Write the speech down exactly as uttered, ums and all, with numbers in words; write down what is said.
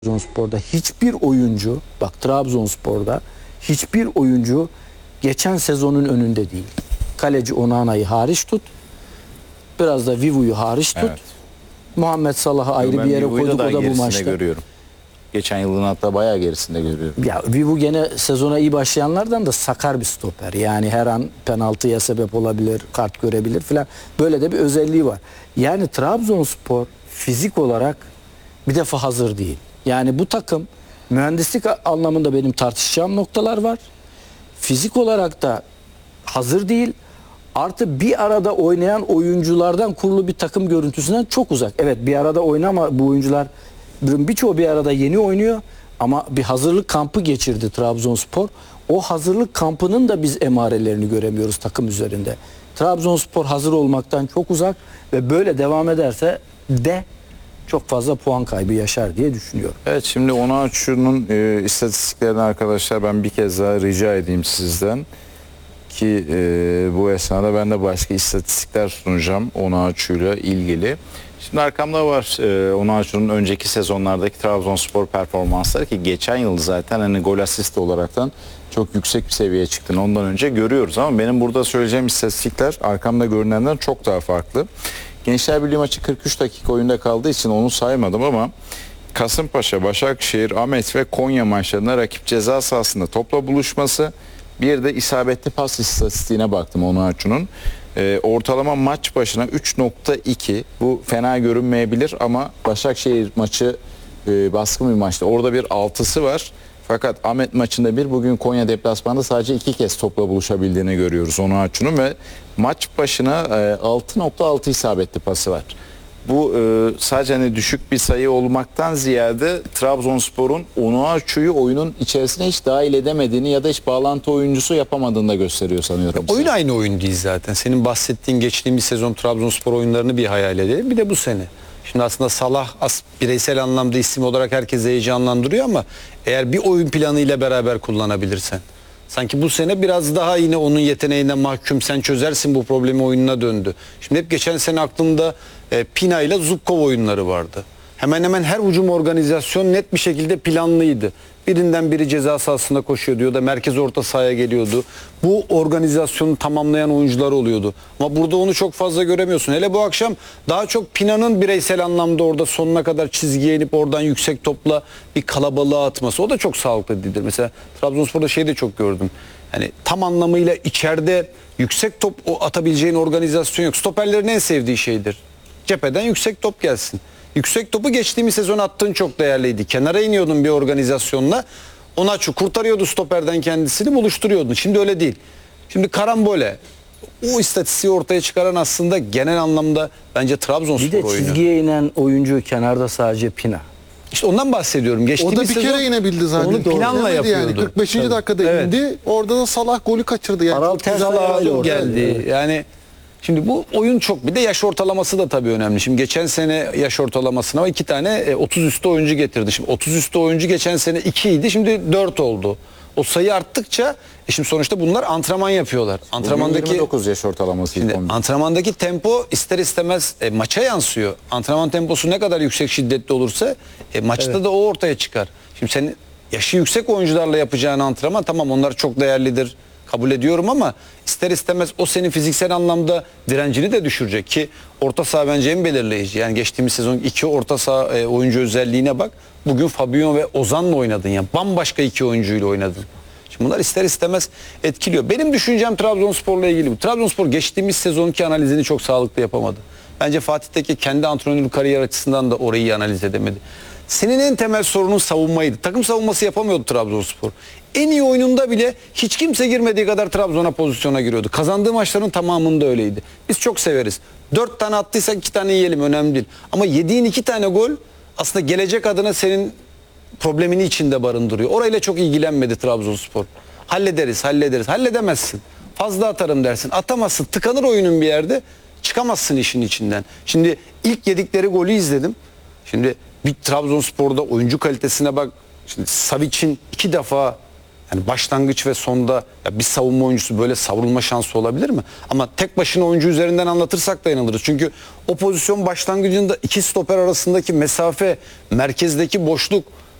Trabzonspor'da hiçbir oyuncu, bak Trabzonspor'da hiçbir oyuncu geçen sezonun önünde değil. Kaleci Onana'yı hariç tut. Biraz da Vivu'yu hariç tut. Evet. Muhammed Salah'ı ayrı Ben bir yere Vivu'yu koyduk, da o da bu gerisinde maçta. görüyorum. Geçen yılın hatta bayağı gerisinde görüyorum. Ya Vivu gene sezona iyi başlayanlardan da sakar bir stoper. Yani her an penaltıya sebep olabilir, kart görebilir filan. Böyle de bir özelliği var. Yani Trabzonspor fizik olarak bir defa hazır değil. Yani bu takım mühendislik anlamında benim tartışacağım noktalar var. Fizik olarak da hazır değil. Artı bir arada oynayan oyunculardan kurulu bir takım görüntüsünden çok uzak. Evet, bir arada oynama bu oyuncular birçoğu bir arada yeni oynuyor ama bir hazırlık kampı geçirdi Trabzonspor. O hazırlık kampının da biz emarelerini göremiyoruz takım üzerinde. Trabzonspor hazır olmaktan çok uzak ve böyle devam ederse de çok fazla puan kaybı yaşar diye düşünüyorum. Evet, şimdi Onaçu'nun e, istatistiklerini arkadaşlar ben bir kez daha rica edeyim sizden. Ki e, bu esnada ben de başka istatistikler sunacağım Onaçu'yla ilgili. Şimdi arkamda var e, Onaçu'nun önceki sezonlardaki Trabzonspor performansları ki geçen yıl zaten hani gol asist olaraktan çok yüksek bir seviyeye çıktığını ondan önce görüyoruz ama benim burada söyleyeceğim istatistikler arkamda görünenden çok daha farklı. Gençler Birliği maçı kırk üç dakika oyunda kaldığı için onu saymadım ama Kasımpaşa, Başakşehir, Ahmet ve Konya maçlarında rakip ceza sahasında topla buluşması, bir de isabetli pas istatistiğine baktım Onaçu'nun. Ee, ortalama maç başına üç nokta iki. Bu fena görünmeyebilir ama Başakşehir maçı e, baskın bir maçtı. Orada bir altısı var. Fakat Ahmet maçında bir, bugün Konya deplasmanda sadece iki kez topla buluşabildiğini görüyoruz Onaçu'nun ve maç başına e, altı nokta altı isabetli pası var. Bu e, sadece hani düşük bir sayı olmaktan ziyade Trabzonspor'un Onaçu'yu oyunun içerisine hiç dahil edemediğini ya da hiç bağlantı oyuncusu yapamadığını da gösteriyor sanıyorum. Oyun aynı oyun değil zaten. Senin bahsettiğin geçtiğimiz sezon Trabzonspor oyunlarını bir hayal edelim. Bir de bu sene. Şimdi aslında Salah as bireysel anlamda isim olarak herkese heyecanlandırıyor ama eğer bir oyun planıyla beraber kullanabilirsen. Sanki bu sene biraz daha yine onun yeteneğine mahkum, sen çözersin bu problemi oyununa döndü. Şimdi hep geçen sene aklımda e, Pina ile Zubkov oyunları vardı. Hemen hemen her hücum organizasyon net bir şekilde planlıydı. Birinden biri ceza sahasında koşuyordu ya da merkez orta sahaya geliyordu. Bu organizasyonu tamamlayan oyuncular oluyordu. Ama burada onu çok fazla göremiyorsun. Hele bu akşam daha çok Pina'nın bireysel anlamda orada sonuna kadar çizgiye inip oradan yüksek topla bir kalabalığa atması. O da çok sağlıklı değildir. Mesela Trabzonspor'da şey de çok gördüm. Yani tam anlamıyla içeride yüksek top atabileceğin organizasyon yok. Stoperlerin en sevdiği şeydir. Cepheden yüksek top gelsin. Yüksek topu geçtiğimiz sezon attığın çok değerliydi. Kenara iniyordun bir organizasyonla. Onaçu kurtarıyordu stoperden kendisini, buluşturuyordun. Şimdi öyle değil. Şimdi karambole. O istatistiği ortaya çıkaran aslında genel anlamda bence Trabzonspor Bir de oyunu. çizgiye inen oyuncu kenarda sadece Pina. İşte ondan bahsediyorum. O Geçtiğimiz da bir sezon kere inebildi zaten. onu planla İnemedi yapıyordu. Yani. kırk beşinci Tabii. dakikada Evet. indi. Orada da Salah golü kaçırdı. Yani Aral çok ters güzel ayağıyla oldu. orada. geldi. Yani şimdi bu oyun çok, bir de yaş ortalaması da tabii önemli. Şimdi geçen sene yaş ortalamasına iki tane otuz üstü oyuncu getirdi. Şimdi otuz üstü oyuncu geçen sene iki idi, şimdi dört oldu. O sayı arttıkça e şimdi sonuçta bunlar antrenman yapıyorlar. Antrenmandaki yirmi dokuz yaş ortalaması. Şimdi antrenmandaki tempo ister istemez e, maça yansıyor. Antrenman temposu ne kadar yüksek şiddetli olursa e, maçta Evet. da o ortaya çıkar. Şimdi senin yaşı yüksek oyuncularla yapacağın antrenman, tamam onlar çok değerlidir, kabul ediyorum ama ister istemez o senin fiziksel anlamda direncini de düşürecek ki orta saha bence en belirleyici. Yani geçtiğimiz sezon iki orta saha e, oyuncu özelliğine bak. Bugün Fabinho ve Ozan'la oynadın ya. Bambaşka iki oyuncuyla oynadın. Şimdi bunlar ister istemez etkiliyor. Benim düşüncem Trabzonspor'la ilgili bu. Trabzonspor geçtiğimiz sezonki analizini çok sağlıklı yapamadı. Bence Fatih Tekke kendi antrenörlük kariyer açısından da orayı iyi analiz edemedi. Senin en temel sorunun savunmaydı. Takım savunması yapamıyordu Trabzonspor. En iyi oyununda bile hiç kimse girmediği kadar Trabzon'a pozisyona giriyordu. Kazandığı maçların tamamında öyleydi. Biz çok severiz. Dört tane attıysak iki tane yiyelim, önemli değil. Ama yediğin iki tane gol aslında gelecek adına senin problemini içinde barındırıyor. Orayla çok ilgilenmedi Trabzonspor. Hallederiz, hallederiz. Halledemezsin. Fazla atarım dersin. Atamazsın. Tıkanır oyunun bir yerde. Çıkamazsın işin içinden. Şimdi ilk yedikleri golü izledim. Şimdi bir Trabzonspor'da oyuncu kalitesine bak. Şimdi Savic'in iki defa Yani başlangıç ve sonda ya bir savunma oyuncusu böyle savrulma şansı olabilir mi? Ama tek başına oyuncu üzerinden anlatırsak da inanırız. Çünkü o pozisyon başlangıcında iki stoper arasındaki mesafe, merkezdeki boşluk